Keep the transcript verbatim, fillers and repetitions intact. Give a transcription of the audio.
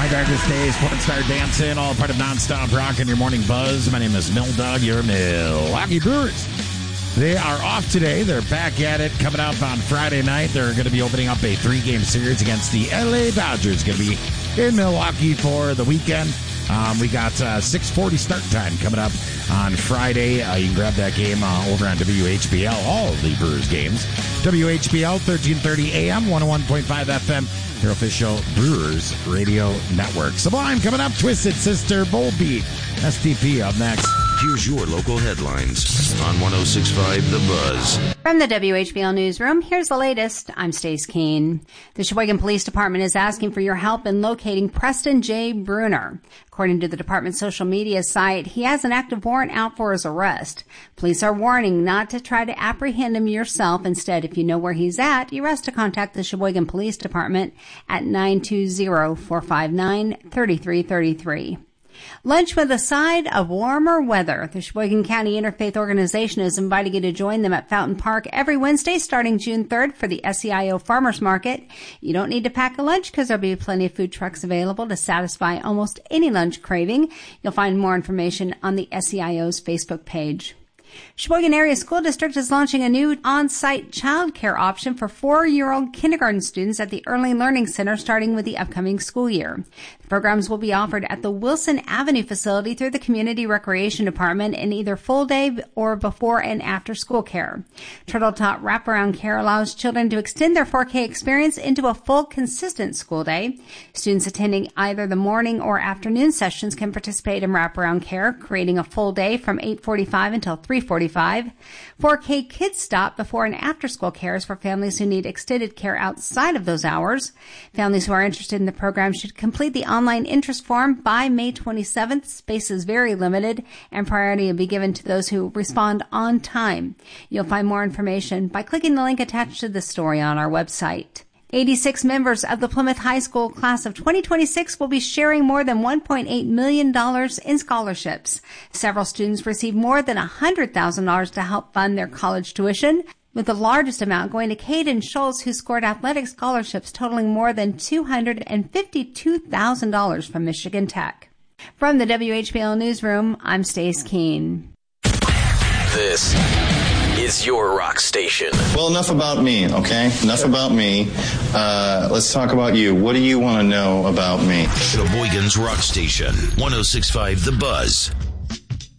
Darkest Days, Sports Star Dancing, all part of Nonstop Rock and your morning buzz. My name is Mill Dog, your Milwaukee Brewers. They are off today. They're back at it coming up on Friday night. They're going to be opening up a three-game series against the L A Dodgers. Going to be in Milwaukee for the weekend. Um, we got uh, six forty start time coming up on Friday. Uh, you can grab that game uh, over on W H B L, all of the Brewers games. W H B L, thirteen thirty A M, one oh one point five F M, your official Brewers radio network. Sublime coming up, Twisted Sister, Volbeat, S T P up next. Here's your local headlines on one oh six point five The Buzz. From the W H B L Newsroom, here's the latest. I'm Stace Keene. The Sheboygan Police Department is asking for your help in locating Preston J. Bruner. According to the department's social media site, he has an active warrant out for his arrest. Police are warning not to try to apprehend him yourself. Instead, if you know where he's at, you're asked to contact the Sheboygan Police Department at nine two zero, four five nine, three three three three. Lunch with a side of warmer weather. The Sheboygan County Interfaith Organization is inviting you to join them at Fountain Park every Wednesday starting June third for the S E I O Farmers Market. You don't need to pack a lunch because there'll be plenty of food trucks available to satisfy almost any lunch craving. You'll find more information on the S E I O's Facebook page. Sheboygan Area School District is launching a new on-site child care option for four-year-old kindergarten students at the Early Learning Center starting with the upcoming school year. The programs will be offered at the Wilson Avenue facility through the Community Recreation Department in either full day or before and after school care. Turtle Tot Wraparound Care allows children to extend their four K experience into a full, consistent school day. Students attending either the morning or afternoon sessions can participate in wraparound care, creating a full day from eight forty-five until three forty-five. four K Kids Stop before and after school care is for families who need extended care outside of those hours. Families who are interested in the program should complete the online interest form by May twenty-seventh. Space is very limited and priority will be given to those who respond on time. You'll find more information by clicking the link attached to the story on our website. eighty-six members of the Plymouth High School class of twenty twenty-six will be sharing more than one point eight million dollars in scholarships. Several students received more than one hundred thousand dollars to help fund their college tuition, with the largest amount going to Caden Schultz, who scored athletic scholarships totaling more than two hundred fifty-two thousand dollars from Michigan Tech. From the W H B L Newsroom, I'm Stace Keene. This is your rock station. Well, enough about me, okay? Enough about me. Uh, let's talk about you. What do you want to know about me? Sheboygan's Rock Station, one oh six point five The Buzz.